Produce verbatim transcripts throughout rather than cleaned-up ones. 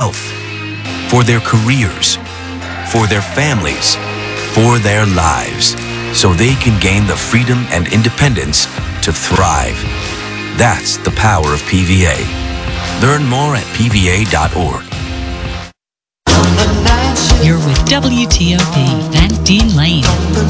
health, for their careers, for their families, for their lives, so they can gain the freedom and independence to thrive. That's the power of P V A. Learn more at P V A dot org. You're with W T O P and Dean Lane.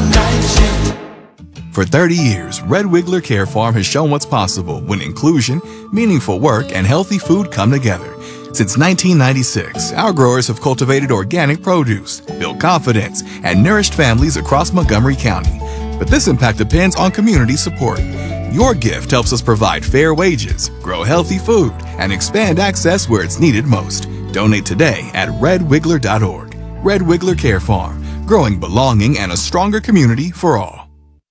For thirty years, Red Wiggler Care Farm has shown what's possible when inclusion, meaningful work, and healthy food come together. Since nineteen ninety-six, our growers have cultivated organic produce, built confidence, and nourished families across Montgomery County. But this impact depends on community support. Your gift helps us provide fair wages, grow healthy food, and expand access where it's needed most. Donate today at red wiggler dot org. Red Wiggler Care Farm, growing belonging and a stronger community for all.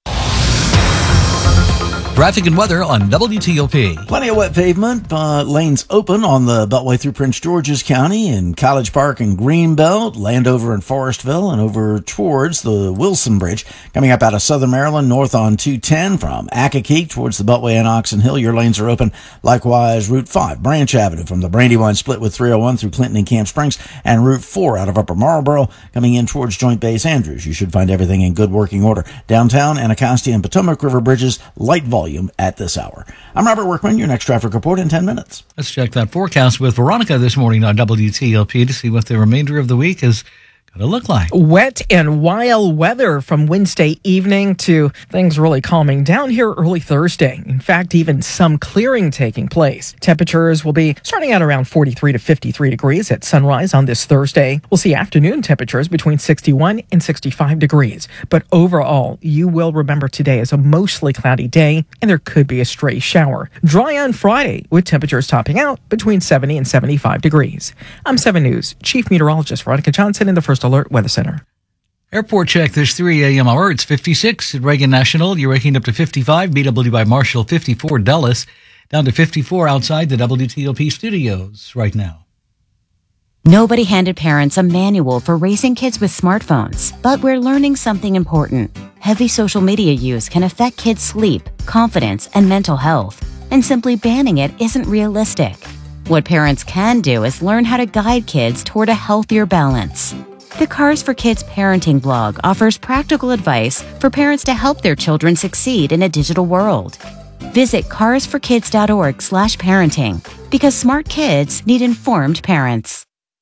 Traffic and weather on W T O P. Plenty of wet pavement. Uh, lanes open on the Beltway through Prince George's County in College Park and Greenbelt, Landover and Forestville, and over towards the Wilson Bridge. Coming up out of Southern Maryland, north on two ten from Accokeek towards the Beltway and Oxon Hill. Your lanes are open. Likewise, Route five, Branch Avenue from the Brandywine split with three oh one through Clinton and Camp Springs, and Route four out of Upper Marlboro coming in towards Joint Base Andrews. You should find everything in good working order. Downtown, Anacostia and Potomac River bridges, light volume at this hour. I'm Robert Workman, your next traffic report in ten minutes. Let's check that forecast with Veronica this morning on W T O P to see what the remainder of the week is going to look like. Wet and wild weather from Wednesday evening to things really calming down here early Thursday. In fact, even some clearing taking place. Temperatures will be starting at around forty-three to fifty-three degrees at sunrise on this Thursday. We'll see afternoon temperatures between sixty-one and sixty-five degrees. But overall, you will remember today as a mostly cloudy day, and there could be a stray shower. Dry on Friday, with temperatures topping out between seventy and seventy-five degrees. I'm seven News Chief Meteorologist Veronica Johnson in the First Alert Weather Center. Airport check this three a.m. hour. It's fifty-six at Reagan National. You're waking up to fifty-five. B W by Marshall, fifty-four Dulles. Down to fifty-four outside the W T O P studios right now. Nobody handed parents a manual for raising kids with smartphones, but we're learning something important. Heavy social media use can affect kids' sleep, confidence, and mental health, and simply banning it isn't realistic. What parents can do is learn how to guide kids toward a healthier balance. The Cars for Kids parenting blog offers practical advice for parents to help their children succeed in a digital world. Visit cars for kids dot org slash parenting because smart kids need informed parents.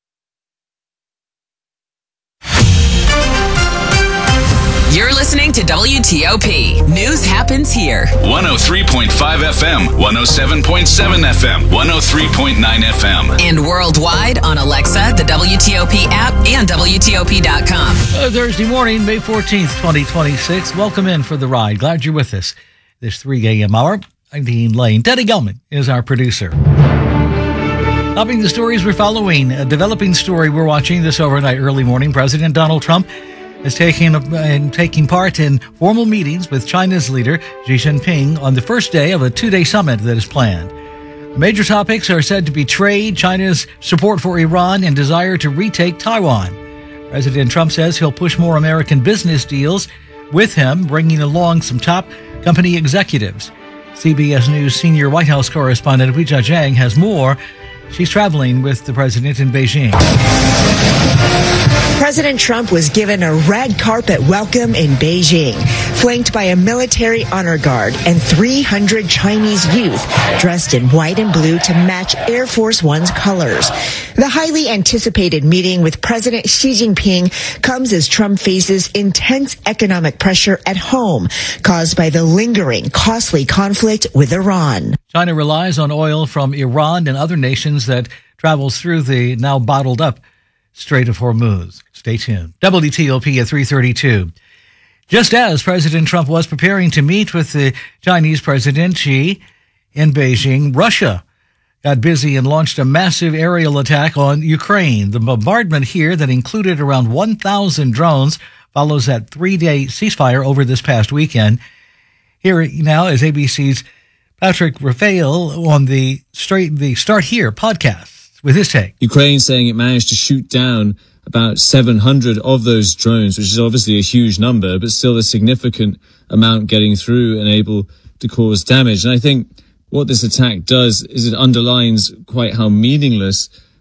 You're listening to W T O P. News happens here. one oh three point five F M, one oh seven point seven F M, one oh three point nine F M. And worldwide on Alexa, the W T O P app, and W T O P dot com. Uh, Thursday morning, May fourteenth, twenty twenty-six. Welcome in for the ride. Glad you're with us this three a.m. hour. I'm Dean Lane. Teddy Gelman is our producer. Topping the stories we're following, a developing story we're watching this overnight early morning. President Donald Trump is taking uh, taking part in formal meetings with China's leader, Xi Jinping, on the first day of a two-day summit that is planned. The major topics are said to be trade, China's support for Iran, and desire to retake Taiwan. President Trump says he'll push more American business deals with him, bringing along some top company executives. C B S News senior White House correspondent Weijia Jiang has more. She's traveling with the president in Beijing. President Trump was given a red carpet welcome in Beijing, flanked by a military honor guard and three hundred Chinese youth dressed in white and blue to match Air Force One's colors. The highly anticipated meeting with President Xi Jinping comes as Trump faces intense economic pressure at home, caused by the lingering, costly conflict with Iran. China relies on oil from Iran and other nations that travels through the now bottled up Strait of Hormuz. Stay tuned. W T O P at three thirty-two. Just as President Trump was preparing to meet with the Chinese President Xi in Beijing, Russia got busy and launched a massive aerial attack on Ukraine. The bombardment here that included around one thousand drones follows that three-day ceasefire over this past weekend. Here now is A B C's Patrick Raphael on the straight the Start Here podcast with his take. Ukraine saying it managed to shoot down about seven hundred of those drones, which is obviously a huge number, but still a significant amount getting through and able to cause damage. And I think what this attack does is it underlines quite how meaningless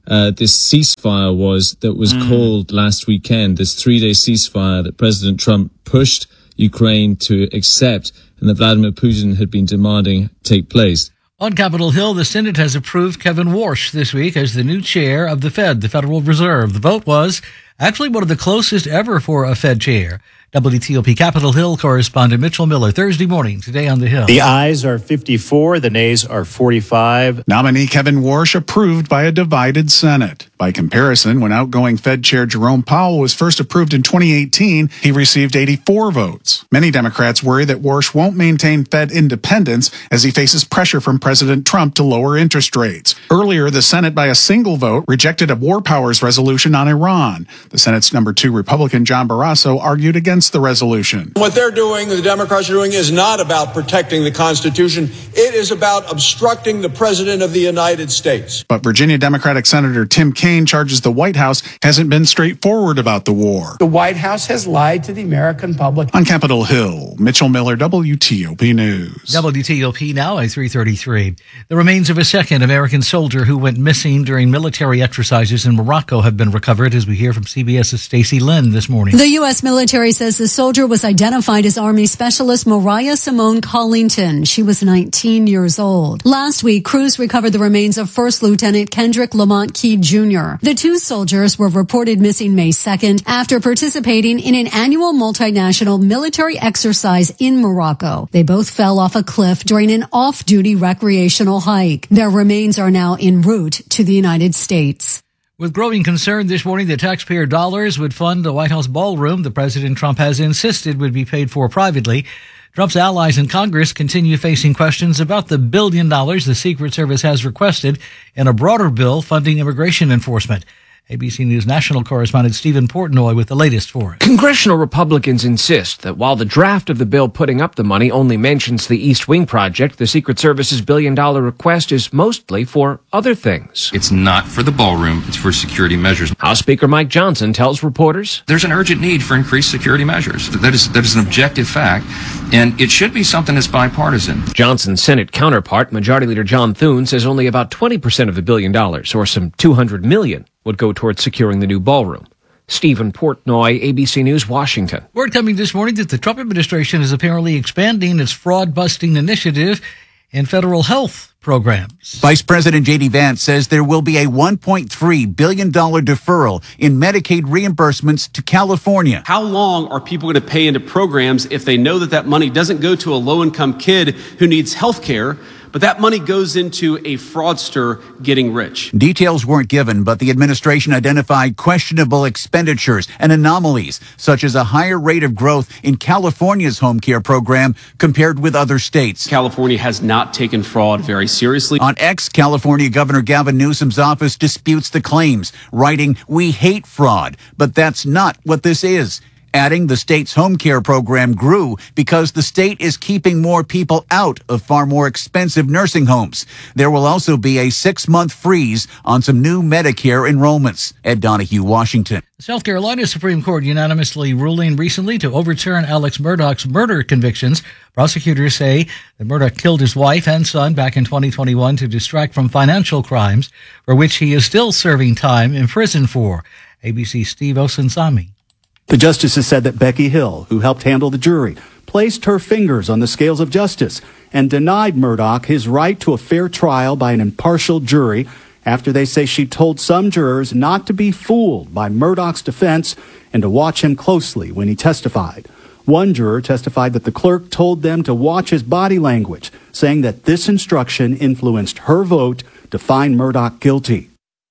uh, this ceasefire was that was mm. called last weekend, this three-day ceasefire that President Trump pushed Ukraine to accept and that Vladimir Putin had been demanding take place. On Capitol Hill, the Senate has approved Kevin Warsh this week as the new chair of the Fed, the Federal Reserve. The vote was actually one of the closest ever for a Fed chair. W T O P Capitol Hill correspondent Mitchell Miller, Thursday morning, today on the Hill. The ayes are fifty-four, the nays are forty-five. Nominee Kevin Warsh approved by a divided Senate. By comparison, when outgoing Fed Chair Jerome Powell was first approved in twenty eighteen, he received eighty-four votes. Many Democrats worry that Warsh won't maintain Fed independence as he faces pressure from President Trump to lower interest rates. Earlier, the Senate, by a single vote, rejected a war powers resolution on Iran. The Senate's number two Republican John Barrasso argued against the resolution. What they're doing, the Democrats are doing, is not about protecting the Constitution. It is about obstructing the President of the United States. But Virginia Democratic Senator Tim Kaine charges the White House hasn't been straightforward about the war. The White House has lied to the American public. On Capitol Hill, Mitchell Miller, W T O P News. W T O P now at three thirty-three. The remains of a second American soldier who went missing during military exercises in Morocco have been recovered, as we hear from CBS's Stacey Lynn this morning. The U S military says the soldier was identified as Army Specialist Mariah Simone Collington. She was nineteen years old. Last week, crews recovered the remains of First Lieutenant Kendrick Lamont Key Junior The two soldiers were reported missing May second after participating in an annual multinational military exercise in Morocco. They both fell off a cliff during an off-duty recreational hike. Their remains are now en route to the United States. With growing concern this morning that taxpayer dollars would fund the White House ballroom the President Trump has insisted would be paid for privately, Trump's allies in Congress continue facing questions about the billion dollars the Secret Service has requested in a broader bill funding immigration enforcement. A B C News national correspondent Stephen Portnoy with the latest for us. Congressional Republicans insist that while the draft of the bill putting up the money only mentions the East Wing project, the Secret Service's billion-dollar request is mostly for other things. It's not for the ballroom, it's for security measures. House Speaker Mike Johnson tells reporters, there's an urgent need for increased security measures. That is, that is an objective fact, and it should be something that's bipartisan. Johnson's Senate counterpart, Majority Leader John Thune, says only about twenty percent of the billion dollars, or some two hundred million dollars, would go towards securing the new ballroom. Stephen Portnoy, A B C News, Washington. Word coming this morning that the Trump administration is apparently expanding its fraud-busting initiative in federal health programs. Vice President J D Vance says there will be a one point three billion dollars deferral in Medicaid reimbursements to California. How long are people going to pay into programs if they know that that money doesn't go to a low-income kid who needs health care, but that money goes into a fraudster getting rich? Details weren't given, but the administration identified questionable expenditures and anomalies, such as a higher rate of growth in California's home care program compared with other states. California has not taken fraud very seriously. On X, California Governor Gavin Newsom's office disputes the claims, writing, "We hate fraud," but that's not what this is. Adding the state's home care program grew because the state is keeping more people out of far more expensive nursing homes. There will also be a six-month freeze on some new Medicare enrollments. Ed Donahue, Washington. South Carolina Supreme Court unanimously ruling recently to overturn Alex Murdaugh's murder convictions. Prosecutors say that Murdaugh killed his wife and son back in twenty twenty-one to distract from financial crimes, for which he is still serving time in prison for. A B C's Steve Osunsami. The justices said that Becky Hill, who helped handle the jury, placed her fingers on the scales of justice and denied Murdaugh his right to a fair trial by an impartial jury after they say she told some jurors not to be fooled by Murdaugh's defense and to watch him closely when he testified. One juror testified that the clerk told them to watch his body language, saying that this instruction influenced her vote to find Murdaugh guilty.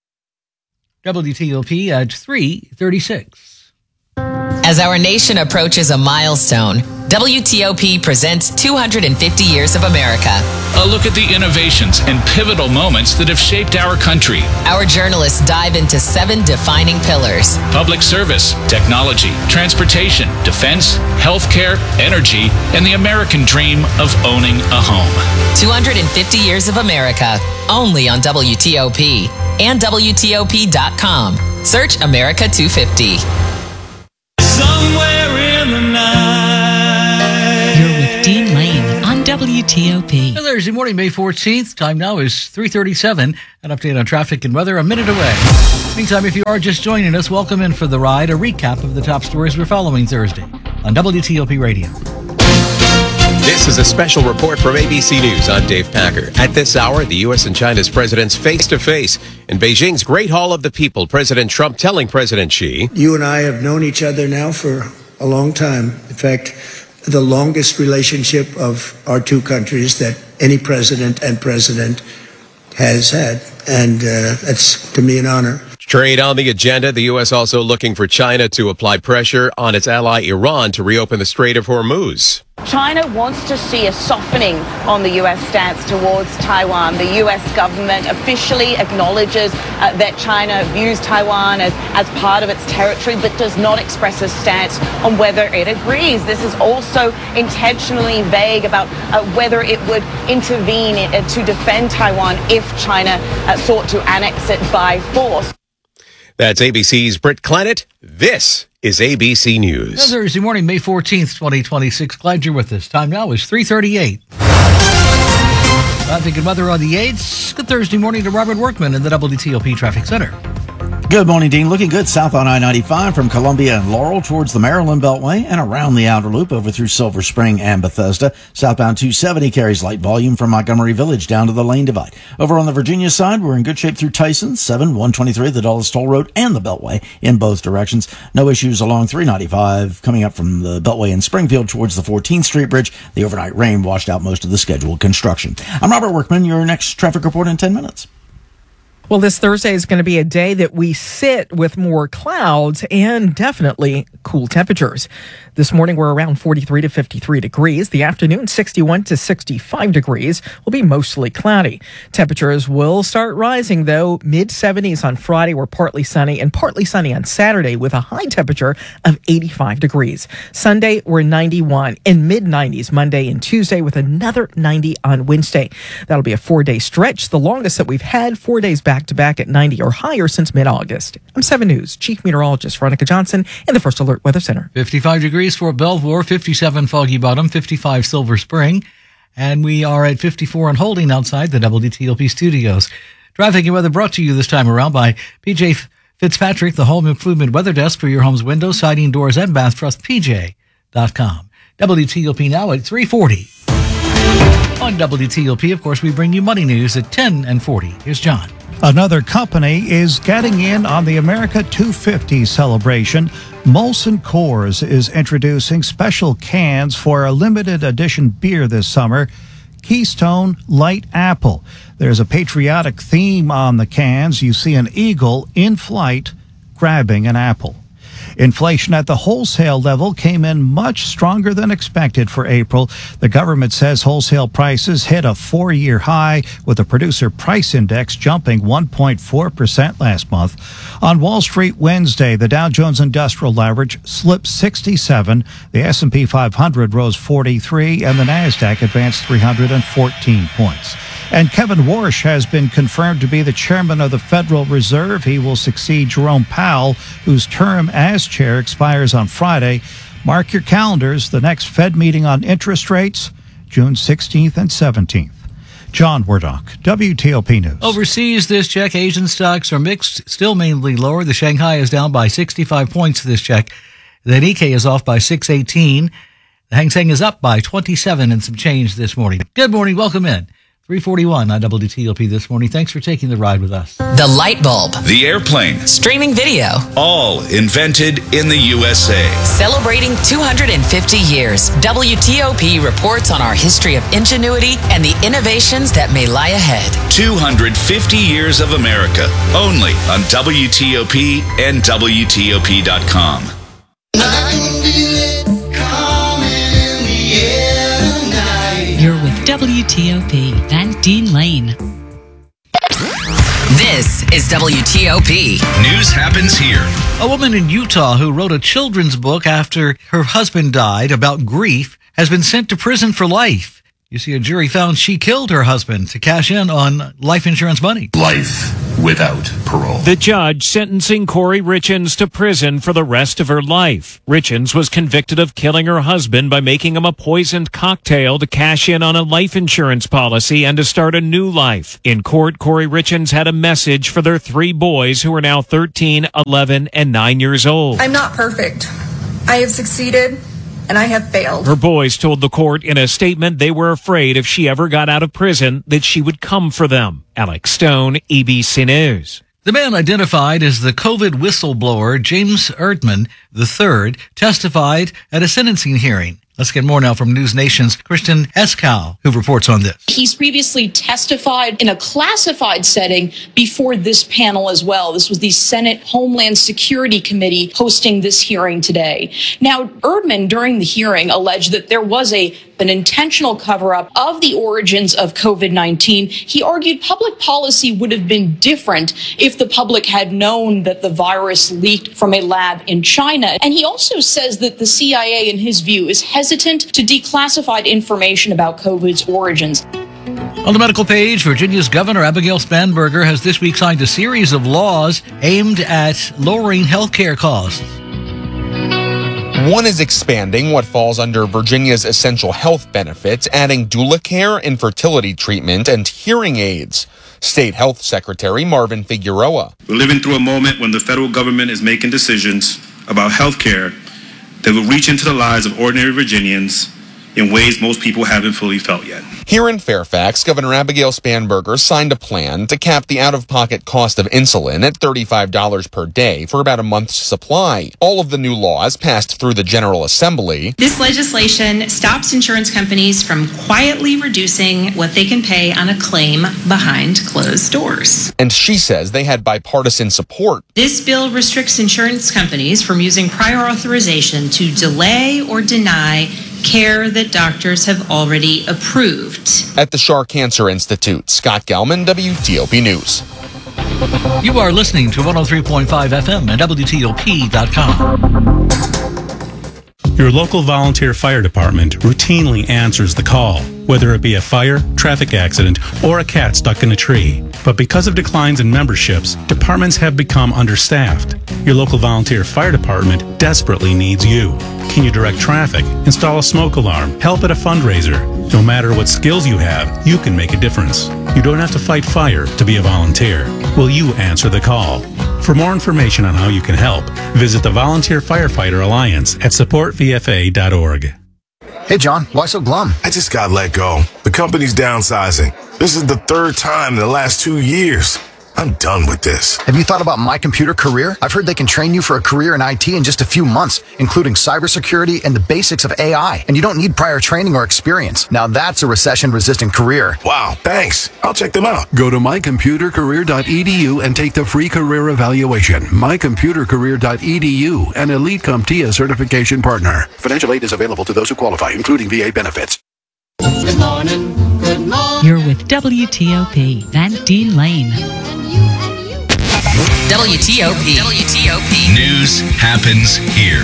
W T O P at three thirty-six. As our nation approaches a milestone, W T O P presents two hundred fifty years of America. A look at the innovations and pivotal moments that have shaped our country. Our journalists dive into seven defining pillars: public service, technology, transportation, defense, healthcare, energy, and the American dream of owning a home. two hundred fifty years of America, only on W T O P and W T O P dot com. Search America two fifty. Somewhere in the night. You're with Dean Lane on W T O P. Thursday morning, May fourteenth. Time now is three thirty-seven. An update on traffic and weather a minute away. Meantime, if you are just joining us, welcome in for the ride. A recap of the top stories we're following Thursday on W T O P Radio. This is a special report from A B C News. I'm Dave Packer. At this hour, the U S and China's presidents face-to-face in Beijing's Great Hall of the People. President Trump telling President Xi, "You and I have known each other now for a long time. In fact, the longest relationship of our two countries that any president and president has had. And uh, that's, to me, an honor." Trade on the agenda. The U S also looking for China to apply pressure on its ally Iran to reopen the Strait of Hormuz. China wants to see a softening on the U S stance towards Taiwan. The U S government officially acknowledges uh, that China views Taiwan as, as part of its territory, but does not express a stance on whether it agrees. This is also intentionally vague about uh, whether it would intervene in, uh, to defend Taiwan if China uh, sought to annex it by force. That's A B C's Britt Clannett. This is A B C News. Thursday morning, May fourteenth, twenty twenty-six. Glad you're with us. Time now is three thirty-eight. Traffic and weather on the eights. Good Thursday morning to Robert Workman in the W T O P Traffic Center. Good morning, Dean. Looking good south on I ninety-five from Columbia and Laurel towards the Maryland Beltway and around the Outer Loop over through Silver Spring and Bethesda. Southbound two seventy carries light volume from Montgomery Village down to the Lane Divide. Over on the Virginia side, we're in good shape through Tyson, seven, one twenty-three, the Dulles Toll Road and the Beltway in both directions. No issues along three ninety-five coming up from the Beltway in Springfield towards the fourteenth Street Bridge. The overnight rain washed out most of the scheduled construction. I'm Robert Workman. Your next traffic report in ten minutes. Well, this Thursday is going to be a day that we sit with more clouds and definitely cool temperatures. This morning, we're around forty-three to fifty-three degrees. The afternoon, sixty-one to sixty-five degrees, will be mostly cloudy. Temperatures will start rising, though. mid seventies on Friday, we're partly sunny, and partly sunny on Saturday with a high temperature of eighty-five degrees. Sunday, we're ninety-one, and mid nineties Monday and Tuesday with another ninety on Wednesday. That'll be a four-day stretch, the longest that we've had, four days back-to-back at ninety or higher since mid-August. I'm seven News Chief Meteorologist Veronica Johnson in the First Alert Weather Center. fifty-five degrees for Belvoir, fifty-seven Foggy Bottom, fifty-five Silver Spring, and we are at fifty-four and holding outside the W T O P studios. Traffic and weather brought to you this time around by P J Fitzpatrick, the Home Improvement Weather Desk for your home's windows, siding, doors, and bath. Trust P J dot com. W T O P now at three forty. On W T O P, of course, we bring you money news at ten and forty. Here's John. Another company is getting in on the America two fifty celebration. Molson Coors is introducing special cans for a limited edition beer this summer, Keystone Light Apple. There's a patriotic theme on the cans. You see an eagle in flight grabbing an apple. Inflation at the wholesale level came in much stronger than expected for April. The government says wholesale prices hit a four-year high, with the producer price index jumping one point four percent last month. On Wall Street Wednesday, the Dow Jones Industrial Average slipped sixty-seven, the S and P five hundred rose forty-three, and the Nasdaq advanced three hundred fourteen points. And Kevin Warsh has been confirmed to be the chairman of the Federal Reserve. He will succeed Jerome Powell, whose term as chair expires on Friday. Mark your calendars. The next Fed meeting on interest rates, June sixteenth and seventeenth. John Wardock, W T O P News. Overseas this check, Asian stocks are mixed, still mainly lower. The Shanghai is down by sixty-five points this check. The Nikkei is off by six eighteen. The Hang Seng is up by twenty-seven and some change this morning. Good morning. Welcome in. three forty-one on W T O P this morning. Thanks for taking the ride with us. The light bulb. The airplane. Streaming video. All invented in the U S A. Celebrating two hundred fifty years, W T O P reports on our history of ingenuity and the innovations that may lie ahead. two hundred fifty years of America. Only on W T O P and W T O P dot com. You're with W T O P and Dean Lane. This is W T O P. News happens here. A woman in Utah who wrote a children's book after her husband died about grief has been sent to prison for life. You see, a jury found she killed her husband to cash in on life insurance money. Life without parole. The judge sentencing Corey Richins to prison for the rest of her life. Richins was convicted of killing her husband by making him a poisoned cocktail to cash in on a life insurance policy and to start a new life. In court, Corey Richins had a message for their three boys who are now thirteen, eleven, and nine years old. I'm not perfect. I have succeeded, and I have failed. Her boys told the court in a statement they were afraid if she ever got out of prison that she would come for them. Alex Stone, A B C News. The man identified as the COVID whistleblower, James Erdman the third, testified at a sentencing hearing. Let's get more now from News Nation's Kristen Eskow, who reports on this. He's previously testified in a classified setting before this panel as well. This was the Senate Homeland Security Committee hosting this hearing today. Now, Erdman, during the hearing, alleged that there was a an intentional cover-up of the origins of COVID nineteen. He argued public policy would have been different if the public had known that the virus leaked from a lab in China. And he also says that the C I A, in his view, is hesitant to declassified information about COVID's origins. On the medical page, Virginia's Governor Abigail Spanberger has this week signed a series of laws aimed at lowering health care costs. One is expanding what falls under Virginia's essential health benefits, adding doula care, infertility treatment, and hearing aids. State Health Secretary Marvin Figueroa. We're living through a moment when the federal government is making decisions about health care that will reach into the lives of ordinary Virginians in ways most people haven't fully felt yet. Here in Fairfax, Governor Abigail Spanberger signed a plan to cap the out-of-pocket cost of insulin at thirty-five dollars per day for about a month's supply. All of the new laws passed through the General Assembly. This legislation stops insurance companies from quietly reducing what they can pay on a claim behind closed doors. And she says they had bipartisan support. This bill restricts insurance companies from using prior authorization to delay or deny care that doctors have already approved. At the Schar Cancer Institute, Scott Gelman, W T O P News. You are listening to one oh three point five F M and W T O P dot com. Your local volunteer fire department routinely answers the call, whether it be a fire, traffic accident, or a cat stuck in a tree. But because of declines in memberships, departments have become understaffed. Your local volunteer fire department desperately needs you. Can you direct traffic, install a smoke alarm, help at a fundraiser? No matter what skills you have, you can make a difference. You don't have to fight fire to be a volunteer. Will you answer the call? For more information on how you can help, visit the Volunteer Firefighter Alliance at support v f a dot org. Hey, John, why so glum? I just got let go. The company's downsizing. This is the third time in the last two years. I'm done with this. Have you thought about My Computer Career? I've heard they can train you for a career in I T in just a few months, including cybersecurity and the basics of A I. And you don't need prior training or experience. Now that's a recession-resistant career. Wow, thanks. I'll check them out. Go to my computer career dot e d u and take the free career evaluation. my computer career dot e d u, an Elite CompTIA certification partner. Financial aid is available to those who qualify, including V A benefits. Good morning. Good morning. You're with W T O P, Van Dean Lane. W T O P. W T O P. News happens here.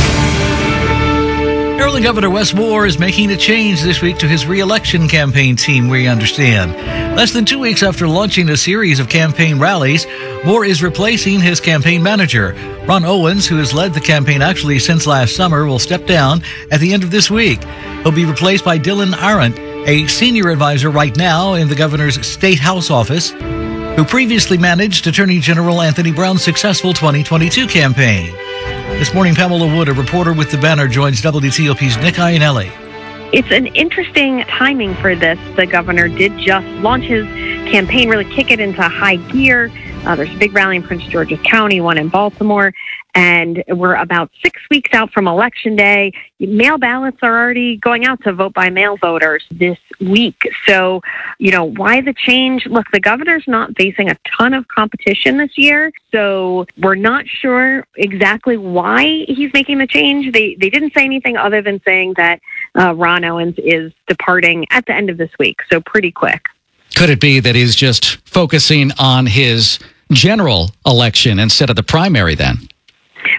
Maryland Governor Wes Moore is making a change this week to his re-election campaign team, we understand. Less than two weeks after launching a series of campaign rallies, Moore is replacing his campaign manager. Ron Owens, who has led the campaign actually since last summer, will step down at the end of this week. He'll be replaced by Dylan Arendt, a senior advisor right now in the governor's State House office, who previously managed Attorney General Anthony Brown's successful twenty twenty-two campaign. This morning, Pamela Wood, a reporter with The Banner, joins W T O P's Nick Iannelli. It's an interesting timing for this. The governor did just launch his campaign, really kick it into high gear. Uh, there's a big rally in Prince George's County, one in Baltimore, and we're about six weeks out from Election Day. Mail ballots are already going out to vote by mail voters this week. So, you know, why the change? Look, the governor's not facing a ton of competition this year, so we're not sure exactly why he's making the change. They they didn't say anything other than saying that uh, Ron Owens is departing at the end of this week, so pretty quick. Could it be that he's just focusing on his general election instead of the primary then?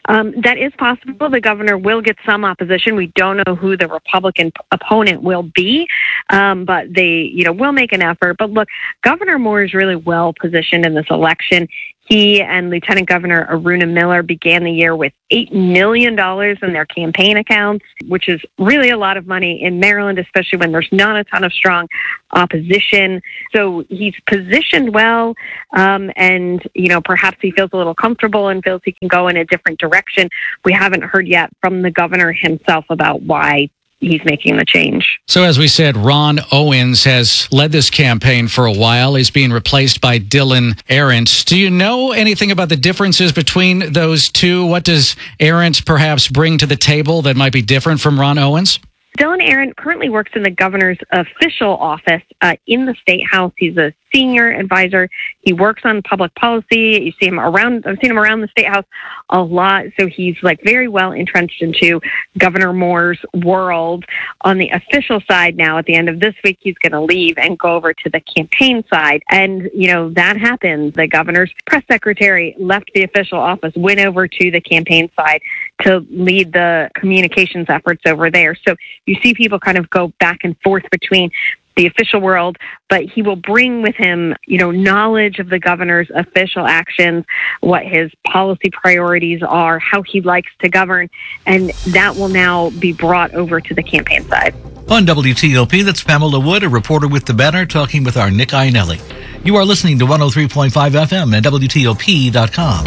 Um, that is possible. The governor will get some opposition. We don't know who the Republican p- opponent will be, um, but they, you know, will make an effort. But look, Governor Moore is really well positioned in this election. He and Lieutenant Governor Aruna Miller began the year with eight million dollars in their campaign accounts, which is really a lot of money in Maryland, especially when there's not a ton of strong opposition. So he's positioned well, um, and, you know, perhaps he feels a little comfortable and feels he can go in a different direction. We haven't heard yet from the governor himself about why he's making the change. So as we said, Ron Owens has led this campaign for a while. He's being replaced by Dylan Arendt. Do you know anything about the differences between those two? What does Arendt perhaps bring to the table that might be different from Ron Owens? Dylan Arendt currently works in the governor's official office uh, in the State House. He's a senior advisor. He works on public policy. You see him around, I've seen him around the State House a lot. So he's like very well entrenched into Governor Moore's world. On the official side now, at the end of this week, he's going to leave and go over to the campaign side. And, you know, that happened. The governor's press secretary left the official office, went over to the campaign side to lead the communications efforts over there. So you see people kind of go back and forth between the official world, but he will bring with him, you know, knowledge of the governor's official actions, what his policy priorities are, how he likes to govern, and that will now be brought over to the campaign side. On W T O P, that's Pamela Wood, a reporter with The Banner, talking with our Nick Iannelli. You are listening to one oh three point five F M and W T O P dot com.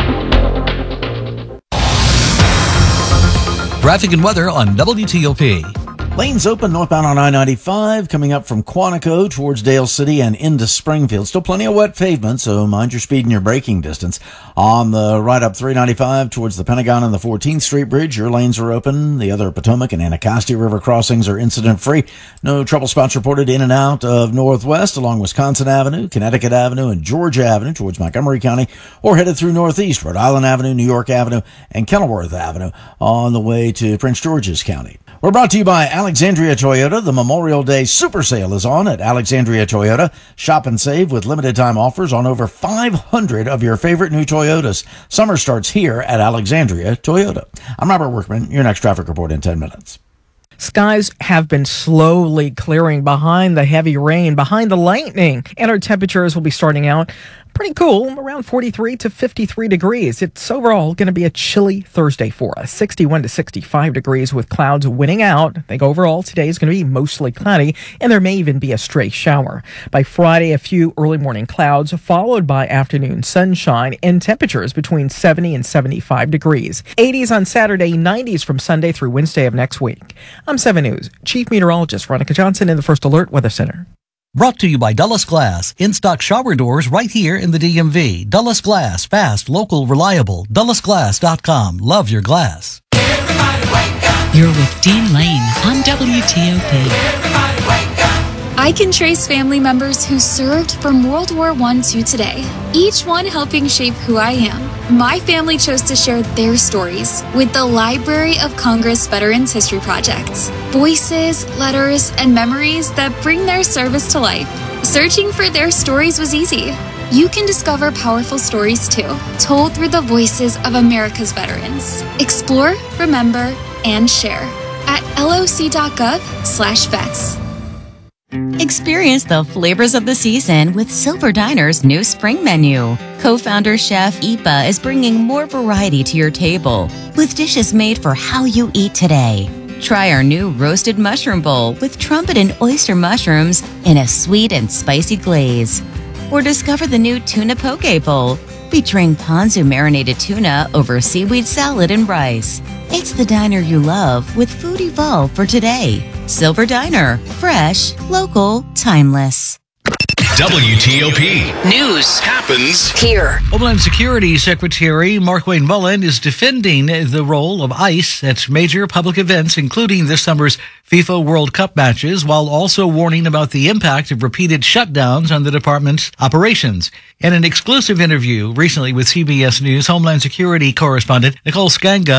Traffic and weather on W T O P. Lanes open northbound on I ninety-five, coming up from Quantico towards Dale City and into Springfield. Still plenty of wet pavement, so mind your speed and your braking distance. On the right up three ninety-five towards the Pentagon and the fourteenth Street Bridge, your lanes are open. The other Potomac and Anacostia River crossings are incident-free. No trouble spots reported in and out of Northwest along Wisconsin Avenue, Connecticut Avenue, and Georgia Avenue towards Montgomery County, or headed through Northeast, Rhode Island Avenue, New York Avenue, and Kenilworth Avenue on the way to Prince George's County. We're brought to you by Alexandria Toyota. The Memorial Day Super Sale is on at Alexandria Toyota. Shop and save with limited time offers on over five hundred of your favorite new Toyotas. Summer starts here at Alexandria Toyota. I'm Robert Workman. Your next traffic report in ten minutes. Skies have been slowly clearing behind the heavy rain, behind the lightning, and our temperatures will be starting out pretty cool, around forty-three to fifty-three degrees. It's overall going to be a chilly Thursday for us, sixty-one to sixty-five degrees with clouds winning out. I think overall today is going to be mostly cloudy, and there may even be a stray shower. By Friday, a few early morning clouds, followed by afternoon sunshine, and temperatures between seventy and seventy-five degrees. eighties on Saturday, nineties from Sunday through Wednesday of next week. I'm seven News Chief Meteorologist Veronica Johnson in the First Alert Weather Center. Brought to you by Dulles Glass. In-stock shower doors right here in the D M V. Dulles Glass. Fast, local, reliable. Dulles Glass dot com. Love your glass. You're with Dean Lane on W T O P. I can trace family members who served from World War One to today, each one helping shape who I am. My family chose to share their stories with the Library of Congress Veterans History Project. Voices, letters, and memories that bring their service to life. Searching for their stories was easy. You can discover powerful stories too, told through the voices of America's veterans. Explore, remember, and share at loc.gov slash vets. Experience the flavors of the season with Silver Diner's new spring menu. Co-founder chef Ipa is bringing more variety to your table with dishes made for how you eat today. Try our new roasted mushroom bowl with trumpet and oyster mushrooms in a sweet and spicy glaze. Or discover the new tuna poke bowl featuring ponzu marinated tuna over seaweed salad and rice. It's the diner you love with food evolved for today. Silver Diner. Fresh, local, timeless. W T O P News happens here. Homeland Security Secretary Markwayne Mullin is defending the role of ICE at major public events, including this summer's FIFA World Cup matches, while also warning about the impact of repeated shutdowns on the department's operations. In an exclusive interview recently with C B S News, Homeland Security correspondent Nicole Skanga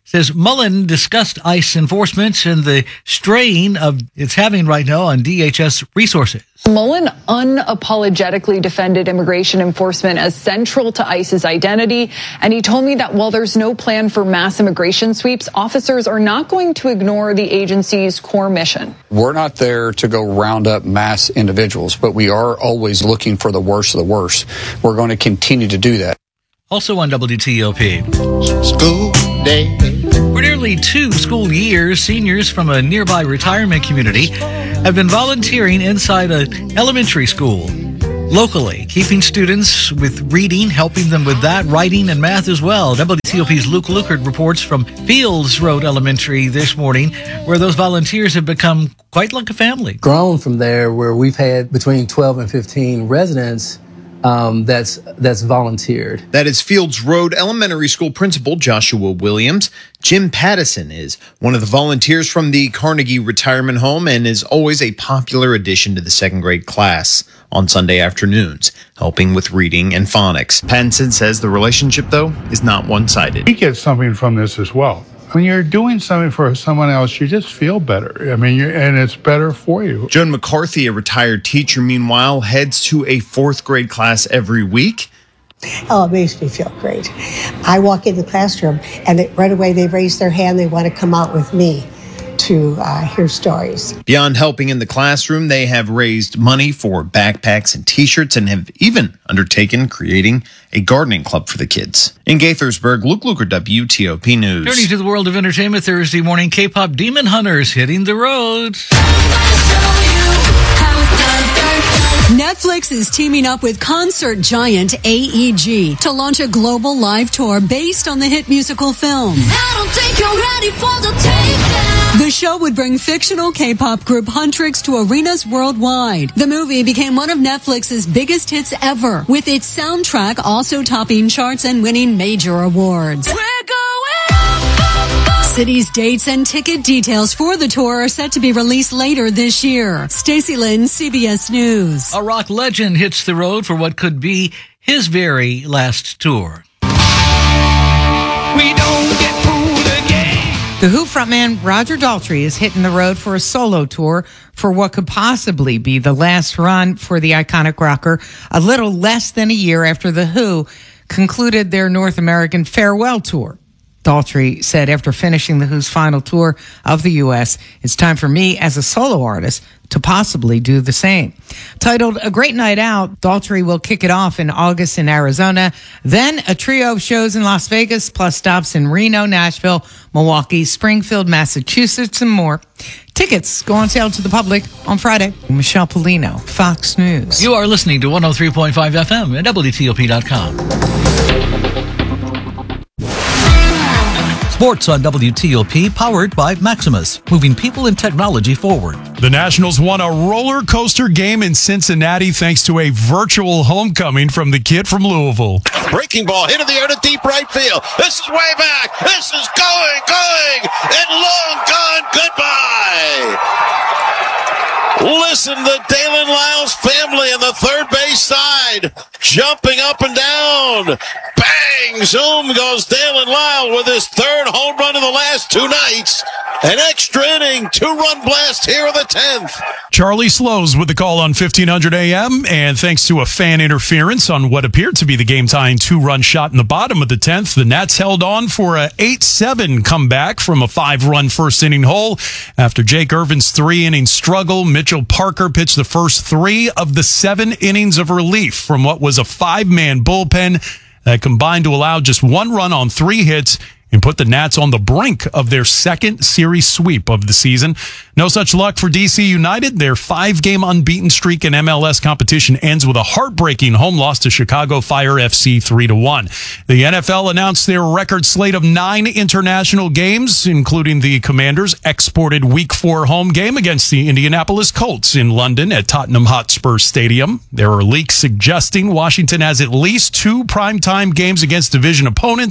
says Mullen discussed ICE enforcement and the strain of it's having right now on D H S resources. Mullen unapologetically defended immigration enforcement as central to ICE's identity, and he told me that while there's no plan for mass immigration sweeps, officers are not going to ignore the agency's core mission. We're not there to go round up mass individuals, but we are always looking for the worst of the worst. We're going to continue to do that. Also on W T O P. School day. For nearly two school years, seniors from a nearby retirement community have been volunteering inside an elementary school locally, keeping students with reading, helping them with that, writing, and math as well. W T O P's Luke Lukert reports from Fields Road Elementary this morning, where those volunteers have become quite like a family. Grown from there, where we've had between twelve and fifteen residents Um, that's that's volunteered. That is Fields Road Elementary School Principal Joshua Williams. Jim Pattison is one of the volunteers from the Carnegie Retirement Home and is always a popular addition to the second grade class on Sunday afternoons, helping with reading and phonics. Pattison says the relationship, though, is not one-sided. We get something from this as well. When you're doing something for someone else, you just feel better. I mean, you're, and it's better for you. Joan McCarthy, a retired teacher, meanwhile, heads to a fourth grade class every week. Oh, it makes me feel great. I walk in the classroom, and it, right away they raise their hand. They want to come out with me to uh, hear stories. Beyond helping in the classroom, they have raised money for backpacks and T-shirts and have even undertaken creating a gardening club for the kids. In Gaithersburg, Luke Luker, W T O P News. Turning to the world of entertainment Thursday morning, K-pop Demon Hunters hitting the road. Netflix is teaming up with concert giant A E G to launch a global live tour based on the hit musical film. I don't think you're ready for the takedown. The show would bring fictional K-pop group Huntrix to arenas worldwide. The movie became one of Netflix's biggest hits ever, with its soundtrack also topping charts and winning major awards. We're going up. Cities, dates, and ticket details for the tour are set to be released later this year. Stacey Lynn, C B S News. A rock legend hits the road for what could be his very last tour. We don't get fooled again. The Who frontman Roger Daltrey is hitting the road for a solo tour for what could possibly be the last run for the iconic rocker, a little less than a year after The Who concluded their North American farewell tour. Daltrey said after finishing The Who's final tour of the U S, it's time for me as a solo artist to possibly do the same. Titled A Great Night Out, Daltrey will kick it off in August in Arizona, then a trio of shows in Las Vegas, plus stops in Reno, Nashville, Milwaukee, Springfield, Massachusetts, and more. Tickets go on sale to the public on Friday. Michelle Polino, Fox News. You are listening to one oh three point five F M at W T O P dot com. Sports on W T O P, powered by Maximus, moving people and technology forward. The Nationals won a roller coaster game in Cincinnati thanks to a virtual homecoming from the kid from Louisville. Breaking ball hit in the air to deep right field. This is way back. This is going, going, and long gone. Goodbye. Listen to Dalen Lyles' family on the third base side, jumping up and down. Bang! Zoom goes Dalen Lyle with his third home run in the last two nights. An extra inning, two-run blast here in the tenth. Charlie Slows with the call on fifteen hundred A M, and thanks to a fan interference on what appeared to be the game-tying two-run shot in the bottom of the tenth, the Nats held on for a eight seven comeback from a five-run first-inning hole. After Jake Irvin's three-inning struggle, Mitchell Parker pitched the first three of the seven innings of relief from what was a five-man bullpen that combined to allow just one run on three hits and put the Nats on the brink of their second series sweep of the season. No such luck for D C United. Their five-game unbeaten streak in M L S competition ends with a heartbreaking home loss to Chicago Fire F C three to one. The N F L announced their record slate of nine international games, including the Commanders' exported Week four home game against the Indianapolis Colts in London at Tottenham Hotspur Stadium. There are leaks suggesting Washington has at least two primetime games against division opponents.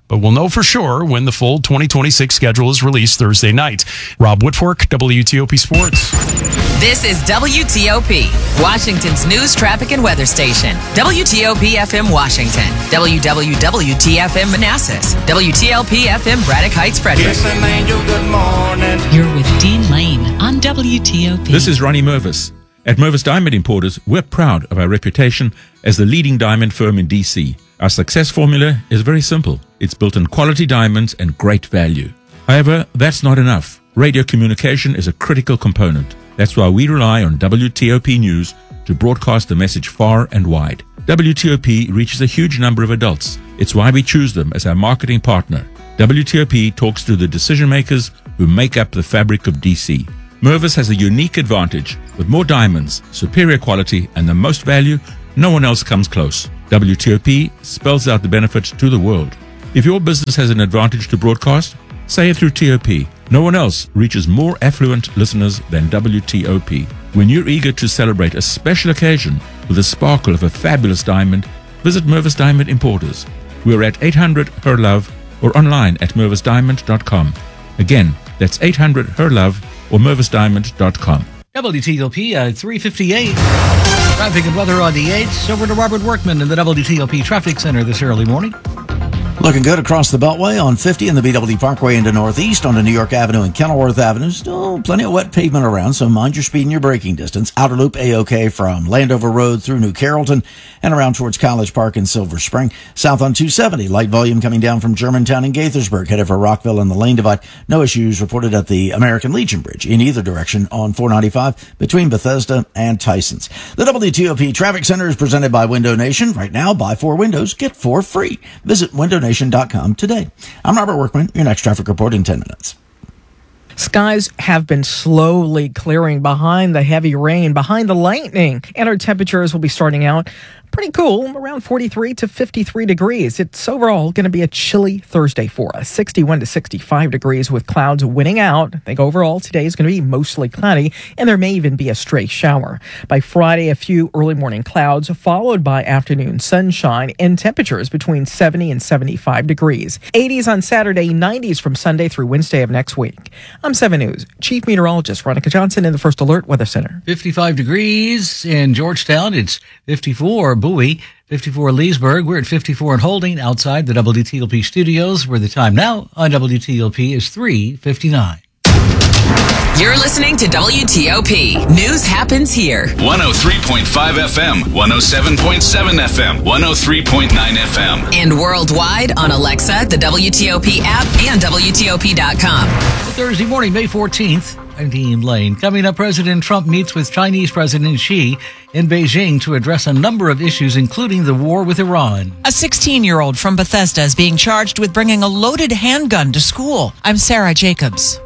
but we'll know for sure when the full twenty twenty-six schedule is released Thursday night. Rob Whitwork, W T O P Sports. This is W T O P, Washington's news, traffic, and weather station. W T O P F M Washington, W W W T F M Manassas, W T L P F M Braddock Heights, Frederick. Yes, an angel, good morning. You're with Dean Lane on W T O P. This is Ronnie Mervis. At Mervis Diamond Importers, we're proud of our reputation as the leading diamond firm in D C. Our success formula is very simple. It's built on quality diamonds and great value. However, that's not enough. Radio communication is a critical component. That's why we rely on W T O P News to broadcast the message far and wide. W T O P reaches a huge number of adults. It's why we choose them as our marketing partner. W T O P talks to the decision makers who make up the fabric of D C. Mervis has a unique advantage. With more diamonds, superior quality, and the most value, no one else comes close. W T O P spells out the benefits to the world. If your business has an advantage to broadcast, say it through T O P. No one else reaches more affluent listeners than W T O P. When you're eager to celebrate a special occasion with the sparkle of a fabulous diamond, visit Mervis Diamond Importers. We're at eight hundred H E R Love or online at mervis diamond dot com. Again, that's eight hundred H E R Love or mervis diamond dot com. W T O P at three fifty-eight. Traffic and weather on the eights. Over to Robert Workman in the W T O P Traffic Center this early morning. Looking good across the Beltway on fifty and the B W Parkway into Northeast onto New York Avenue and Kenilworth Avenue. Still plenty of wet pavement around, so mind your speed and your braking distance. Outer Loop A-OK from Landover Road through New Carrollton and around towards College Park and Silver Spring. South on two seventy, light volume coming down from Germantown and Gaithersburg, headed for Rockville and the Lane Divide. No issues reported at the American Legion Bridge in either direction on four ninety-five between Bethesda and Tysons. The W T O P Traffic Center is presented by Window Nation. Right now, buy four windows, get four free. Visit window nation dot com today. I'm Robert Workman. Your next traffic report in ten minutes. Skies have been slowly clearing behind the heavy rain, behind the lightning, and our temperatures will be starting out pretty cool, around forty-three to fifty-three degrees. It's overall going to be a chilly Thursday for us, sixty-one to sixty-five degrees with clouds winning out. I think overall today is going to be mostly cloudy, and there may even be a stray shower. By Friday, a few early morning clouds, followed by afternoon sunshine, and temperatures between seventy and seventy-five degrees. eighties on Saturday, nineties from Sunday through Wednesday of next week. I'm seven News Chief Meteorologist Veronica Johnson in the First Alert Weather Center. fifty-five degrees in Georgetown. It's fifty-four Bowie, fifty-four Leesburg. We're at fifty-four in Holding outside the W T O P studios, where the time now on W T O P is three fifty-nine. You're listening to W T O P. News happens here. one oh three point five F M, one oh seven point seven F M, one oh three point nine F M. And worldwide on Alexa, the W T O P app, and W T O P dot com. Thursday morning, May fourteenth. I'm Dean Lane. Coming up, President Trump meets with Chinese President Xi in Beijing to address a number of issues, including the war with Iran. A sixteen-year-old from Bethesda is being charged with bringing a loaded handgun to school. I'm Sarah Jacobs.